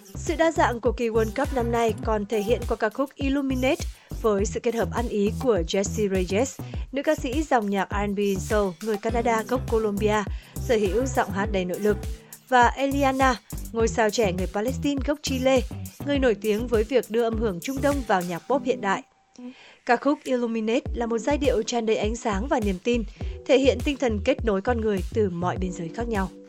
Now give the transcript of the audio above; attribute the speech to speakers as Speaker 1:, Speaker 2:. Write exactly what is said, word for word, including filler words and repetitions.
Speaker 1: Sự đa dạng của kỳ World Cup năm nay còn thể hiện qua ca khúc Illuminate với sự kết hợp ăn ý của Jessie Reyez, nữ ca sĩ dòng nhạc R and B Soul người Canada gốc Colombia, sở hữu giọng hát đầy nội lực, và Eliana, ngôi sao trẻ người Palestine gốc Chile, người nổi tiếng với việc đưa âm hưởng Trung Đông vào nhạc pop hiện đại. Ca khúc Illuminate là một giai điệu tràn đầy ánh sáng và niềm tin, thể hiện tinh thần kết nối con người từ mọi biên giới khác nhau.